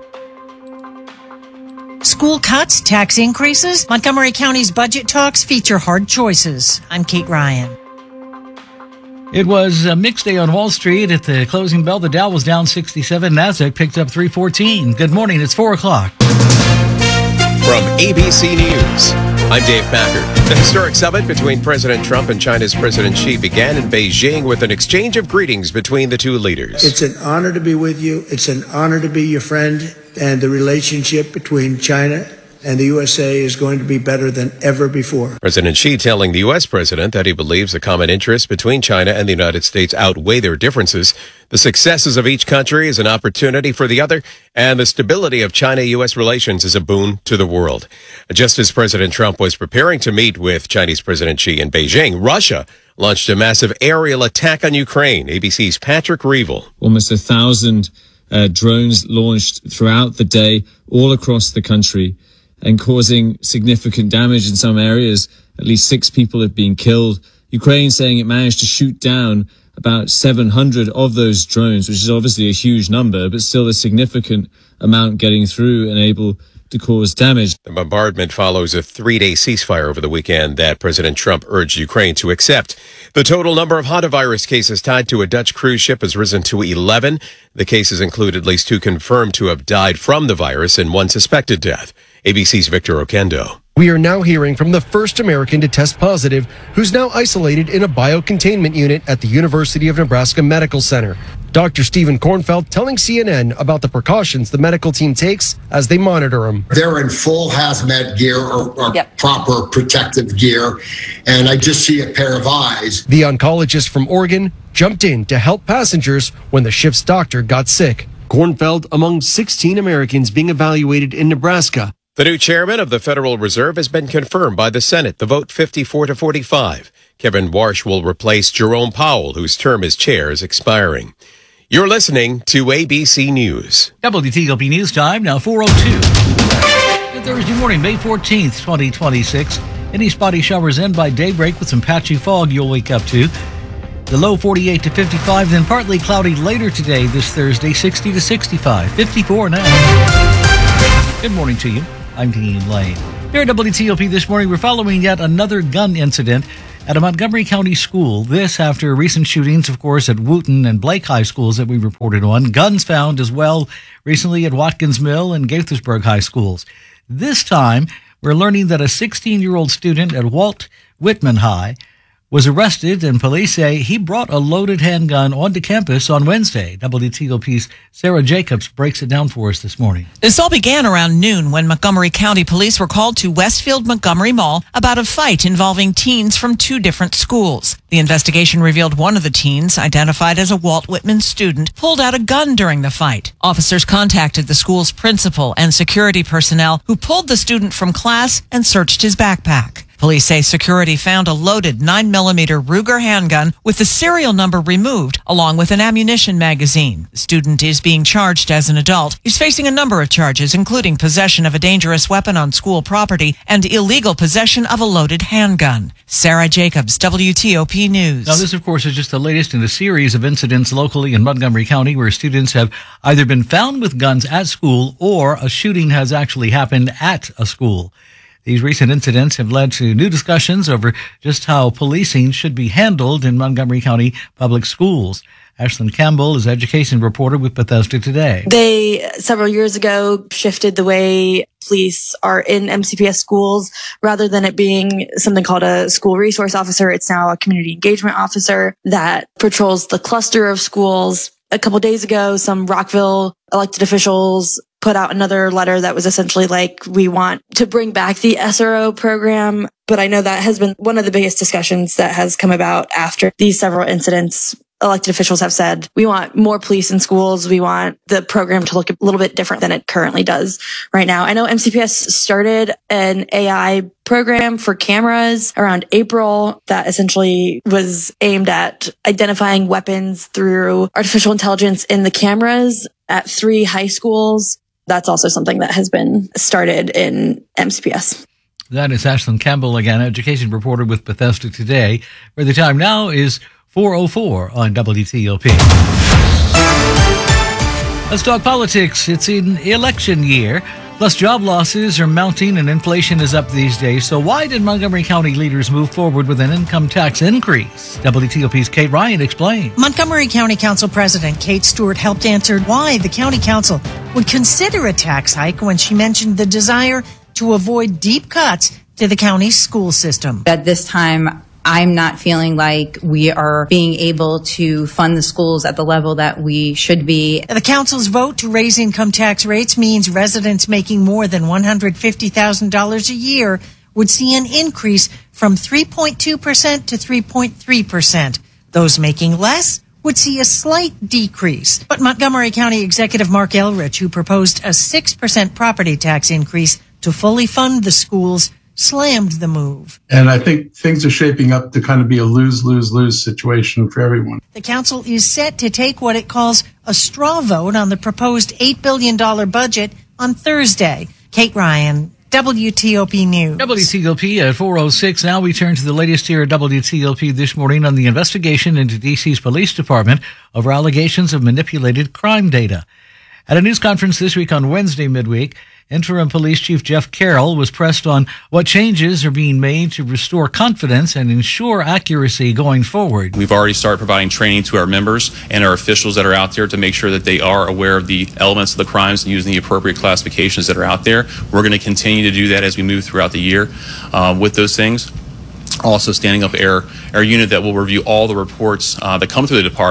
School cuts, tax increases, Montgomery County's budget talks feature hard choices. I'm Kate Ryan. It was a mixed day on Wall Street. At the closing bell, the Dow was down sixty-seven. NASDAQ picked up three fourteen. Good morning. It's four o'clock. From A B C News, I'm Dave Packer. The historic summit between President Trump and China's President Xi began in Beijing with an exchange of greetings between the two leaders. It's an honor to be with you. It's an honor to be your friend. And the relationship between China and the U S A is going to be better than ever before. President Xi telling the U S president that he believes the common interests between China and the United States outweigh their differences. The successes of each country is an opportunity for the other, and the stability of China-U S relations is a boon to the world. Just as President Trump was preparing to meet with Chinese President Xi in Beijing, Russia launched a massive aerial attack on Ukraine. A B C's Patrick Reevell. Almost a thousand uh, drones launched throughout the day all across the country, and causing significant damage in some areas. At least six people have been killed. Ukraine saying it managed to shoot down about seven hundred of those drones, which is obviously a huge number, but still a significant amount getting through and able to cause damage. The bombardment follows a three-day ceasefire over the weekend that President Trump urged Ukraine to accept. The total number of hantavirus cases tied to a Dutch cruise ship has risen to eleven. The cases include at least two confirmed to have died from the virus and one suspected death. A B C's Victor Oquendo. We are now hearing from the first American to test positive, who's now isolated in a biocontainment unit at the University of Nebraska Medical Center. Doctor Stephen Kornfeld telling C N N about the precautions the medical team takes as they monitor him. They're in full hazmat gear or, or yep. proper protective gear, and I just see a pair of eyes. The oncologist from Oregon jumped in to help passengers when the ship's doctor got sick. Kornfeld among sixteen Americans being evaluated in Nebraska. The new chairman of the Federal Reserve has been confirmed by the Senate, the vote fifty-four to forty-five. Kevin Warsh will replace Jerome Powell, whose term as chair is expiring. You're listening to A B C News. W T O P News Time, now four oh two. Thursday morning, May fourteenth, twenty twenty-six. Any spotty showers in by daybreak with some patchy fog you'll wake up to. The low forty-eight to fifty-five, then partly cloudy later today, this Thursday, sixty to sixty-five. fifty-four now. Good morning to you. I'm Dean Lane. Here at W T O P this morning, we're following yet another gun incident at a Montgomery County school. This after recent shootings, of course, at Wooten and Blake High Schools that we reported on. Guns found as well recently at Watkins Mill and Gaithersburg High Schools. This time, we're learning that a sixteen-year-old student at Walt Whitman High was arrested, and police say he brought a loaded handgun onto campus on Wednesday. W T O P's Sarah Jacobs breaks it down for us this morning. This all began around noon when Montgomery County police were called to Westfield Montgomery Mall about a fight involving teens from two different schools. The investigation revealed one of the teens, identified as a Walt Whitman student, pulled out a gun during the fight. Officers contacted the school's principal and security personnel, who pulled the student from class and searched his backpack. Police say security found a loaded nine millimeter Ruger handgun with the serial number removed, along with an ammunition magazine. The student is being charged as an adult. He's facing a number of charges, including possession of a dangerous weapon on school property and illegal possession of a loaded handgun. Sarah Jacobs, W T O P News. Now, this, of course, is just the latest in a series of incidents locally in Montgomery County where students have either been found with guns at school or a shooting has actually happened at a school. These recent incidents have led to new discussions over just how policing should be handled in Montgomery County public schools. Ashlyn Campbell is education reporter with Bethesda Today. They, several years ago, shifted the way police are in M C P S schools. Rather than it being something called a school resource officer, it's now a community engagement officer that patrols the cluster of schools. A couple days ago, some Rockville elected officials put out another letter that was essentially like, we want to bring back the S R O program. But I know that has been one of the biggest discussions that has come about after these several incidents. Elected officials have said, we want more police in schools. We want the program to look a little bit different than it currently does right now. I know M C P S started an A I program for cameras around April that essentially was aimed at identifying weapons through artificial intelligence in the cameras at three high schools. That's also something that has been started in M C P S. That is Ashlyn Campbell again, education reporter with Bethesda Today, where the time now is four oh four on W T O P. Let's talk politics. It's an election year. Plus, job losses are mounting and inflation is up these days. So why did Montgomery County leaders move forward with an income tax increase? W T O P's Kate Ryan explains. Montgomery County Council President Kate Stewart helped answer why the county council would consider a tax hike when she mentioned the desire to avoid deep cuts to the county's school system. At this time, I'm not feeling like we are being able to fund the schools at the level that we should be. The council's vote to raise income tax rates means residents making more than one hundred fifty thousand dollars a year would see an increase from three point two percent to three point three percent. Those making less would see a slight decrease. But Montgomery County Executive Mark Elrich, who proposed a six percent property tax increase to fully fund the schools, slammed the move. And I think things are shaping up to kind of be a lose-lose-lose situation for everyone. The council is set to take what it calls a straw vote on the proposed eight billion dollars budget on Thursday. Kate Ryan, W T O P News. W T O P at four oh six. Now we turn to the latest here at W T O P this morning on the investigation into D C's police department over allegations of manipulated crime data. At a news conference this week on Wednesday midweek, Interim Police Chief Jeff Carroll was pressed on what changes are being made to restore confidence and ensure accuracy going forward. We've already started providing training to our members and our officials that are out there to make sure that they are aware of the elements of the crimes and using the appropriate classifications that are out there. We're going to continue to do that as we move throughout the year um, with those things. Also standing up our, our unit that will review all the reports uh, that come through the department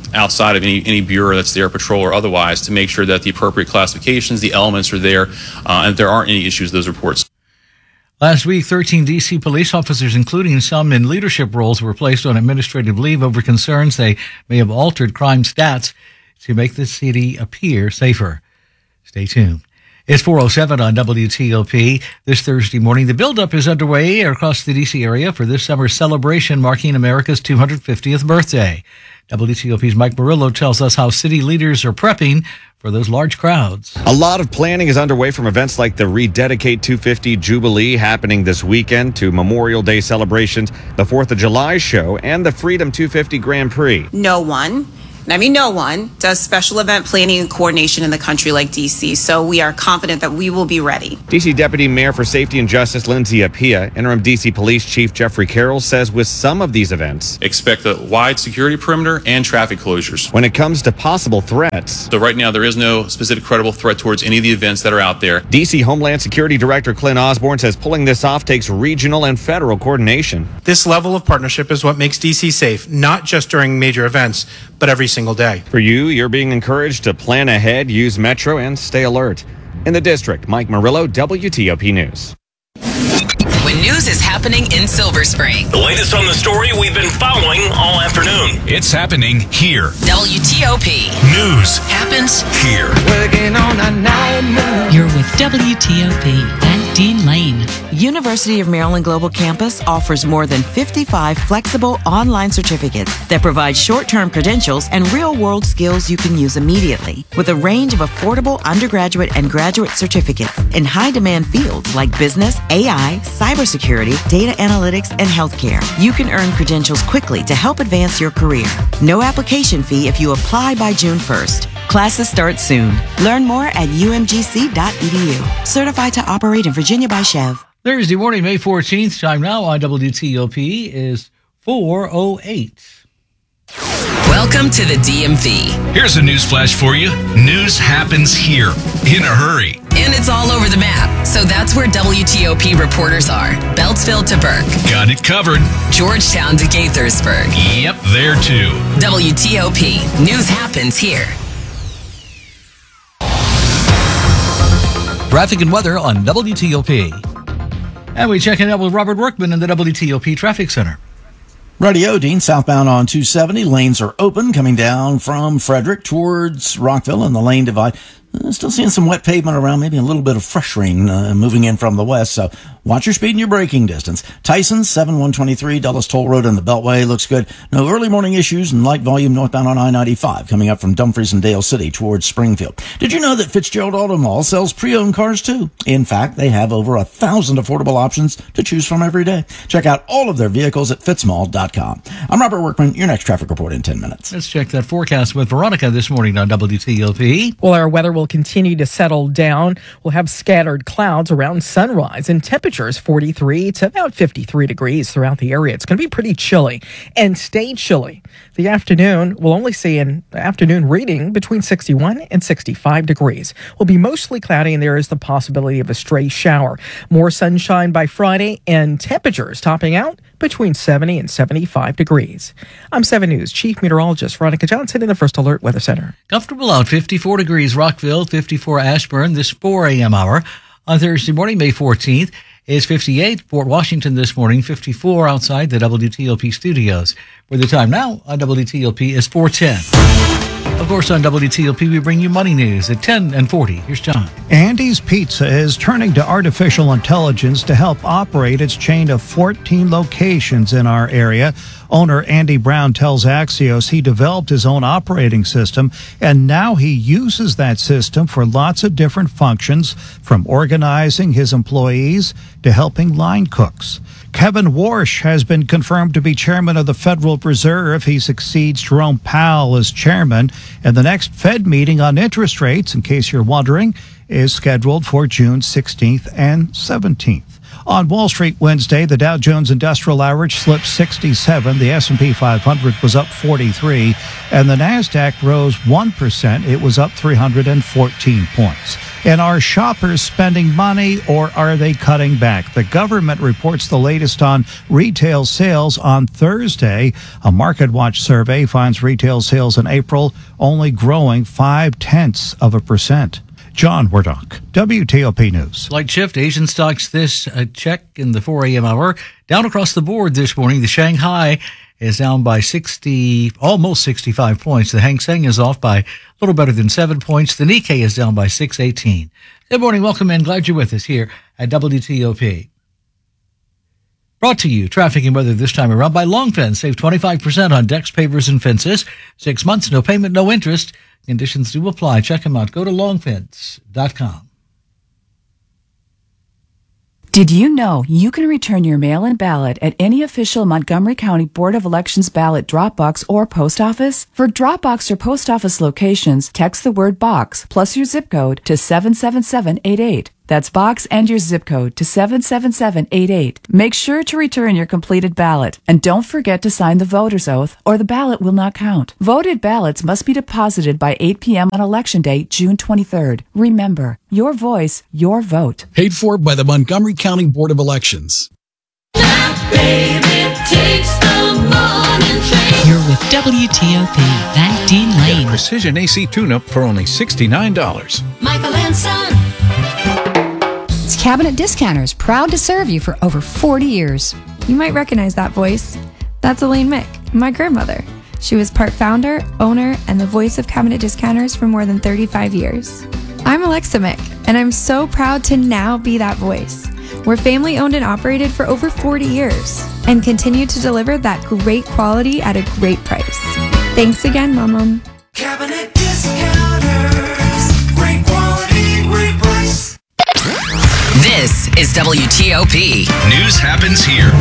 outside of any, any bureau that's there, patrol or otherwise, to make sure that the appropriate classifications, the elements are there, uh, and if there aren't any issues with those reports. Last week, thirteen D C police officers, including some in leadership roles, were placed on administrative leave over concerns they may have altered crime stats to make the city appear safer. Stay tuned. It's four oh seven on W T O P. This Thursday morning, the buildup is underway across the D C area for this summer's celebration marking America's two hundred fiftieth birthday. W T O P's Mike Murillo tells us how city leaders are prepping for those large crowds. A lot of planning is underway, from events like the Rededicate two fifty Jubilee happening this weekend to Memorial Day celebrations, the fourth of July show, and the Freedom two fifty Grand Prix. No one, and I mean no one, does special event planning and coordination in the country like D C, so we are confident that we will be ready. D C Deputy Mayor for Safety and Justice Lindsay Appiah, interim D C Police Chief Jeffrey Carroll says with some of these events, expect a wide security perimeter and traffic closures. When it comes to possible threats, so right now there is no specific credible threat towards any of the events that are out there. D C Homeland Security Director Clint Osborne says pulling this off takes regional and federal coordination. This level of partnership is what makes D C safe, not just during major events, but every single day. For you, you're being encouraged to plan ahead, use Metro, and stay alert. In the district, Mike Murillo, W T O P News. When news is happening in Silver Spring. The latest on the story we've been following all afternoon. It's happening here. W T O P. News happens here. Working on a night. You're with W T O P and Dean Lane. University of Maryland Global Campus offers more than fifty-five flexible online certificates that provide short-term credentials and real-world skills you can use immediately. With a range of affordable undergraduate and graduate certificates in high-demand fields like business, A I, cybersecurity, data analytics, and healthcare, you can earn credentials quickly to help advance your career. No application fee if you apply by June first. Classes start soon. Learn more at U M G C dot E D U. Certified to operate in Virginia by Chev. Thursday morning, May fourteenth, time now on W T O P is four oh eight. Welcome to the D M V. Here's a news flash for you. News happens here in a hurry. And it's all over the map. So that's where W T O P reporters are. Beltsville to Burke. Got it covered. Georgetown to Gaithersburg. Yep, there too. W T O P. News happens here. Traffic and weather on W T O P. And we check it out with Robert Workman in the W T O P Traffic Center. Radio Dean, southbound on two seventy. Lanes are open coming down from Frederick towards Rockville and the lane divide. Uh, still seeing some wet pavement around, maybe a little bit of fresh rain uh, moving in from the west, so watch your speed and your braking distance. Tyson, seven one twenty-three, Dulles Toll Road and the Beltway looks good. No early morning issues and light volume northbound on I ninety-five coming up from Dumfries and Dale City towards Springfield. Did you know that Fitzgerald Auto Mall sells pre-owned cars too? In fact, they have over a thousand affordable options to choose from every day. Check out all of their vehicles at fitzmall dot com. I'm Robert Workman, your next traffic report in ten minutes. Let's check that forecast with Veronica this morning on W T O P. Well, our weather will continue to settle down. We'll have scattered clouds around sunrise and temperatures forty-three to about fifty-three degrees throughout the area. It's going to be pretty chilly and stay chilly. The afternoon, we'll only see an afternoon reading between sixty-one and sixty-five degrees. Will be mostly cloudy and there is the possibility of a stray shower. More sunshine by Friday and temperatures topping out between seventy and seventy-five degrees. I'm seven News Chief Meteorologist Veronica Johnson in the First Alert Weather Center. Comfortable out, fifty-four degrees Rockville, fifty-four Ashburn this four a.m. hour. On Thursday morning, May fourteenth, is fifty-eight Fort Washington this morning, fifty-four outside the W T O P studios. Where the time now on W T O P is four ten. Of course, on W T O P, we bring you money news at ten and forty. Here's John. Andy's Pizza is turning to artificial intelligence to help operate its chain of fourteen locations in our area. Owner Andy Brown tells Axios he developed his own operating system, and now he uses that system for lots of different functions, from organizing his employees to helping line cooks. Kevin Warsh has been confirmed to be chairman of the Federal Reserve. He succeeds Jerome Powell as chairman. And the next Fed meeting on interest rates, in case you're wondering, is scheduled for June sixteenth and seventeenth. On Wall Street Wednesday, the Dow Jones Industrial Average slipped sixty-seven, the S and P five hundred was up forty-three, and the NASDAQ rose one percent. It was up three hundred fourteen points. And are shoppers spending money or are they cutting back? The government reports the latest on retail sales on Thursday. A MarketWatch survey finds retail sales in April only growing five-tenths of a percent. John Wardock, W T O P News. Light shift. Asian stocks this uh, check in the four a.m. hour. Down across the board this morning. The Shanghai is down by sixty, almost sixty-five points. The Hang Seng is off by a little better than seven points. The Nikkei is down by six eighteen. Good morning. Welcome in. Glad you're with us here at W T O P. Brought to you, traffic and weather this time around by Long Fence. Save twenty-five percent on decks, pavers, and fences. Six months, no payment, no interest. Conditions do apply. Check them out. Go to long fence dot com. Did you know you can return your mail-in ballot at any official Montgomery County Board of Elections ballot drop box or post office? For drop box or post office locations, text the word box plus your zip code to seven seven seven eight eight. That's box and your zip code to seven seven seven eight eight. Make sure to return your completed ballot. And don't forget to sign the voter's oath or the ballot will not count. Voted ballots must be deposited by eight p.m. on Election Day, June twenty-third. Remember, your voice, your vote. Paid for by the Montgomery County Board of Elections. Baby takes the morning train. You're with W T O P, Van Dean Lane. Get Precision A C tune-up for only sixty-nine dollars. Michael and Son. It's Cabinet Discounters, proud to serve you for over forty years. You might recognize that voice. That's Elaine Mick, my grandmother. She was part founder, owner, and the voice of Cabinet Discounters for more than thirty-five years. I'm Alexa Mick, and I'm so proud to now be that voice. We're family owned and operated for over forty years and continue to deliver that great quality at a great price. Thanks again, Mom. Cabinet Discounters. Great quality, great price. This is W T O P. News happens here.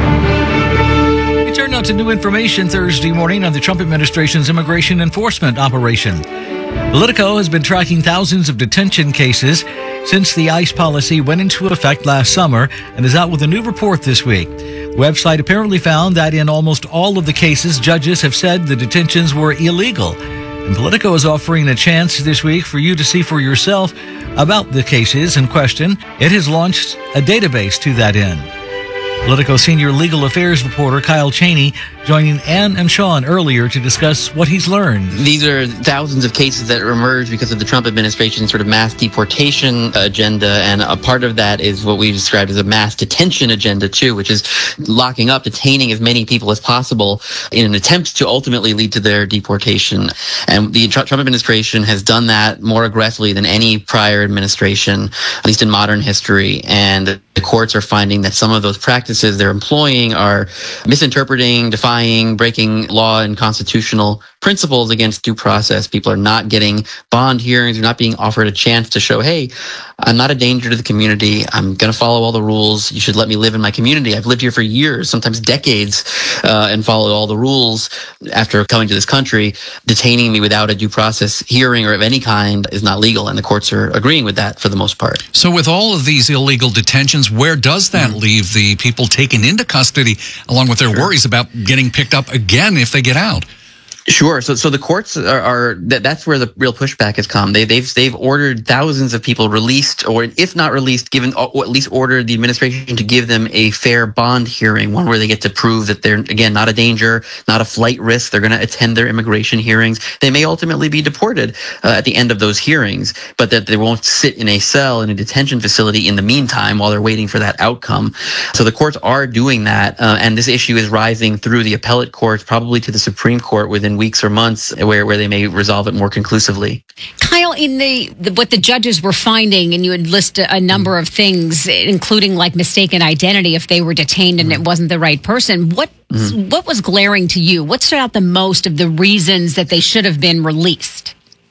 We turn now to new information Thursday morning on the Trump administration's immigration enforcement operation. Politico has been tracking thousands of detention cases since the ICE policy went into effect last summer and is out with a new report this week. The website apparently found that in almost all of the cases, judges have said the detentions were illegal. And Politico is offering a chance this week for you to see for yourself about the cases in question. It has launched a database to that end. Politico senior legal affairs reporter Kyle Cheney joining Ann and Sean earlier to discuss what he's learned. These are thousands of cases that emerged because of the Trump administration's sort of mass deportation agenda, and a part of that is what we described as a mass detention agenda too, which is locking up, detaining as many people as possible in an attempt to ultimately lead to their deportation. And the Trump administration has done that more aggressively than any prior administration, at least in modern history, and the courts are finding that some of those practices they're employing are misinterpreting, defying, breaking law and constitutional principles against due process. People are not getting bond hearings. They're not being offered a chance to show, hey, I'm not a danger to the community. I'm going to follow all the rules. You should let me live in my community. I've lived here for years, sometimes decades, uh, and followed all the rules after coming to this country. Detaining me without a due process hearing or of any kind is not legal, and the courts are agreeing with that for the most part. So with all of these illegal detentions, where does that mm-hmm. leave the people taken into custody, along with their sure. worries about getting picked up again if they get out? Sure. So, so the courts are, are that, that's where the real pushback has come. They, they've, they've ordered thousands of people released, or if not released, given, or at least ordered the administration to give them a fair bond hearing, one where they get to prove that they're, again, not a danger, not a flight risk. They're going to attend their immigration hearings. They may ultimately be deported uh, at the end of those hearings, but that they won't sit in a cell in a detention facility in the meantime while they're waiting for that outcome. So the courts are doing that, uh, and this issue is rising through the appellate courts, probably to the Supreme Court within weeks or months, where, where they may resolve it more conclusively. Kyle, in the, the what the judges were finding, and you would list a, a number of things, including like mistaken identity if they were detained and mm. it wasn't the right person. What mm. what was glaring to you? What stood out the most of the reasons that they should have been released?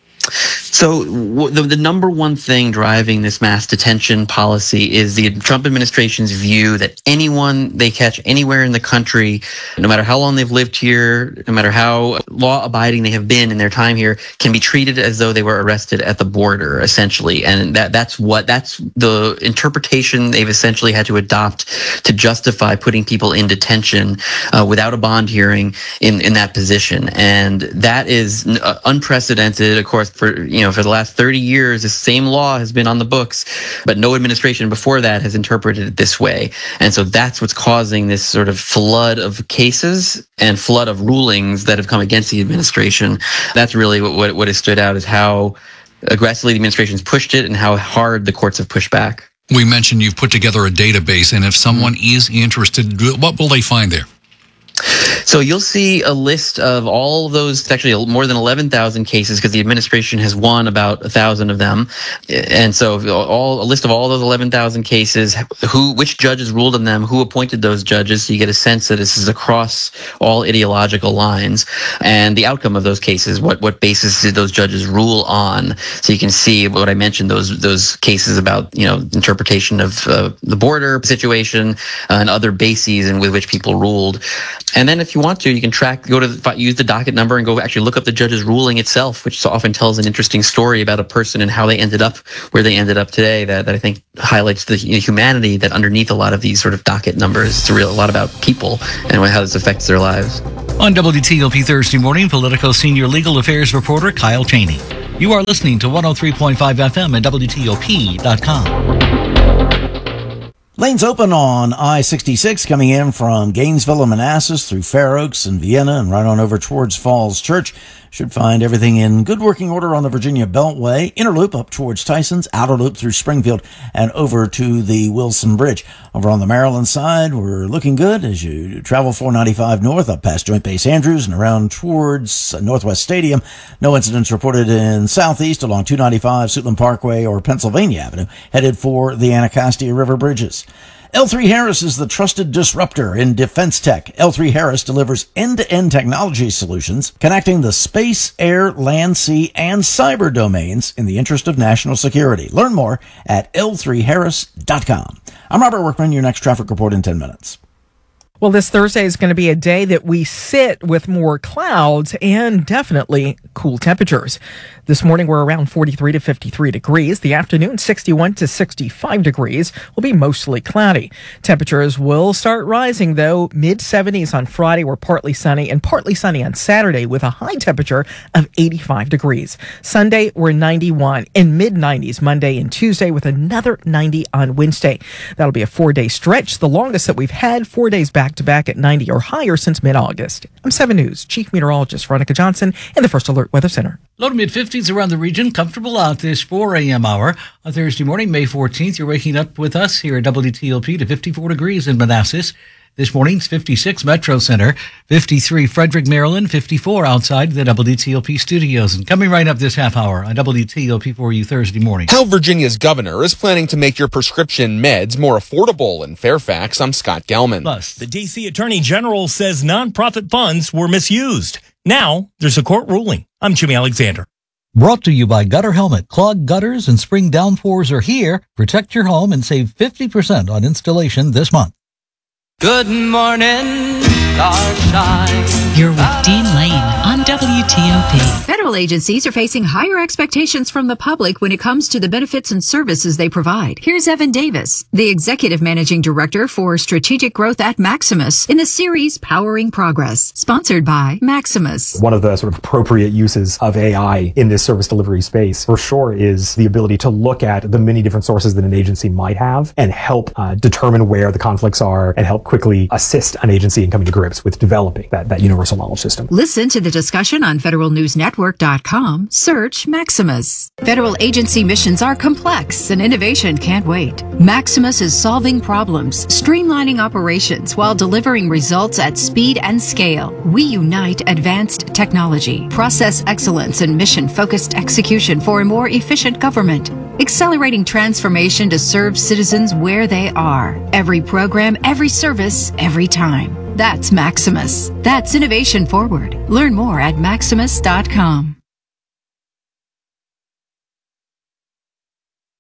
So w- the, the number one thing driving this mass detention policy is the Trump administration's view that anyone they catch anywhere in the country, no matter how long they've lived here, no matter how law-abiding they have been in their time here, can be treated as though they were arrested at the border, essentially. And that that's what that's the interpretation they've essentially had to adopt to justify putting people in detention uh, without a bond hearing in, in that position. And that is uh, unprecedented, of course, for you know. know, for the last thirty years, this same law has been on the books, but no administration before that has interpreted it this way. And so that's what's causing this sort of flood of cases and flood of rulings that have come against the administration. That's really what, what, what has stood out, is how aggressively the administration's pushed it and how hard the courts have pushed back. We mentioned you've put together a database, and if someone is interested, what will they find there? So you'll see a list of all of those, it's actually more than eleven thousand cases, because the administration has won about one thousand of them. And so all a list of all those eleven thousand cases, who, which judges ruled on them, who appointed those judges, so you get a sense that this is across all ideological lines, and the outcome of those cases, what, what basis did those judges rule on. So you can see what I mentioned, those those cases about, you know, interpretation of uh, the border situation uh, and other bases and with which people ruled. And then if you want to, you can track, go to the, use the docket number and go actually look up the judge's ruling itself, which often tells an interesting story about a person and how they ended up where they ended up today, that, that I think highlights the humanity that underneath a lot of these sort of docket numbers. It's a real, a lot about people and how this affects their lives. On W T O P Thursday morning, Politico senior legal affairs reporter Kyle Cheney. You are listening to one oh three point five F M at W T O P dot com. Lanes open on I sixty-six coming in from Gainesville and Manassas through Fair Oaks and Vienna and right on over towards Falls Church. Should find everything in good working order on the Virginia Beltway. Inner loop up towards Tysons, outer loop through Springfield and over to the Wilson Bridge. Over on the Maryland side, we're looking good as you travel four ninety-five north up past Joint Base Andrews and around towards Northwest Stadium. No incidents reported in southeast along two ninety-five, Suitland Parkway or Pennsylvania Avenue, headed for the Anacostia River bridges. L three Harris is the trusted disruptor in defense tech. L three Harris delivers end-to-end technology solutions connecting the space, air, land, sea, and cyber domains in the interest of national security. Learn more at L three harris dot com. I'm Robert Workman, your next traffic report in ten minutes. Well, this Thursday is going to be a day that we sit with more clouds and definitely cool temperatures. This morning, we're around forty-three to fifty-three degrees. The afternoon, sixty-one to sixty-five degrees, will be mostly cloudy. Temperatures will start rising, though. mid seventies on Friday, we're partly sunny, and partly sunny on Saturday with a high temperature of eighty-five degrees. Sunday, we're ninety-one, and mid nineties Monday and Tuesday with another ninety on Wednesday. That'll be a four-day stretch, the longest that we've had, four days back-to-back at ninety or higher since mid-August. I'm seven News Chief Meteorologist Veronica Johnson in the First Alert Weather Center. Low to mid-fifties around the region. Comfortable out this four a.m. hour. On Thursday morning, May fourteenth, you're waking up with us here at W T O P to fifty-four degrees in Manassas. This morning's fifty-six Metro Center, fifty-three Frederick, Maryland, fifty-four outside the W T O P studios. And coming right up this half hour on W T O P for you Thursday morning. How Virginia's governor is planning to make your prescription meds more affordable in Fairfax. I'm Scott Gelman. Plus, the D C Attorney General says nonprofit funds were misused. Now there's a court ruling. I'm Jimmy Alexander. Brought to you by Gutter Helmet. Clogged gutters and spring downpours are here. Protect your home and save fifty percent on installation this month. Good morning, starshine. You're with Dean Lane on W T O P. Federal agencies are facing higher expectations from the public when it comes to the benefits and services they provide. Here's Evan Davis, the Executive Managing Director for Strategic Growth at Maximus, in the series Powering Progress, sponsored by Maximus. One of the sort of appropriate uses of A I in this service delivery space, for sure, is the ability to look at the many different sources that an agency might have and help uh, determine where the conflicts are and help quickly assist an agency in coming to grips with developing that, that universal knowledge system. Listen to the discussion on federal news network dot com. Search Maximus. Federal agency missions are complex and innovation can't wait. Maximus is solving problems, streamlining operations while delivering results at speed and scale. We unite advanced technology, process excellence, and mission-focused execution for a more efficient government. Accelerating transformation to serve citizens where they are. Every program, every service, every time. That's Maximus. That's innovation forward. Learn more at maximus dot com.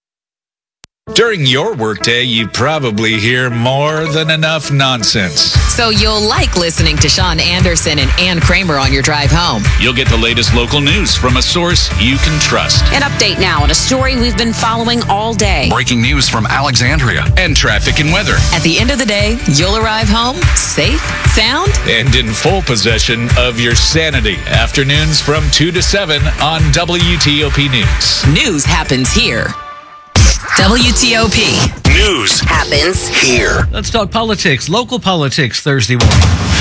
During your workday, you probably hear more than enough nonsense. So you'll like listening to Sean Anderson and Ann Kramer on your drive home. You'll get the latest local news from a source you can trust. An update now on a story we've been following all day. Breaking news from Alexandria. And traffic and weather. At the end of the day, you'll arrive home safe, sound, And in full possession of your sanity. Afternoons from two to seven on W T O P News. News happens here. W T O P. News happens here. Let's talk politics, local politics Thursday morning.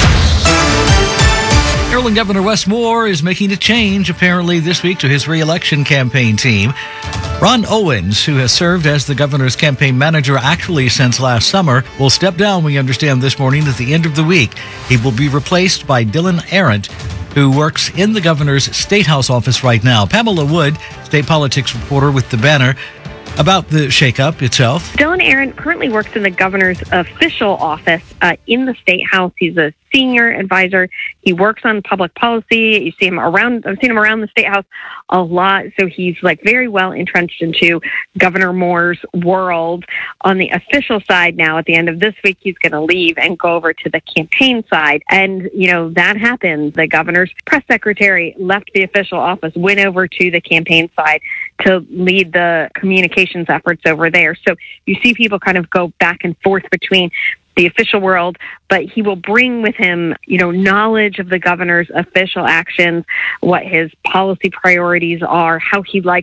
Maryland Governor Wes Moore is making a change apparently this week to his re-election campaign team. Ron Owens, who has served as the governor's campaign manager actually since last summer, will step down, we understand, this morning at the end of the week. He will be replaced by Dylan Arendt, who works in the governor's State House office right now. Pamela Wood, state politics reporter with The Banner, about the shakeup itself. Dylan Arendt currently works in the governor's official office uh, in the State House. He's a senior advisor. He works on public policy. You see him around, I've seen him around the State House a lot. So he's like very well entrenched into Governor Moore's world. On the official side now, at the end of this week, he's going to leave and go over to the campaign side. And, you know, that happened. The governor's press secretary left the official office, went over to the campaign side to lead the communications efforts over there. So you see people kind of go back and forth between the official world, but he will bring with him, you know, knowledge of the governor's official actions, what his policy priorities are, how he likes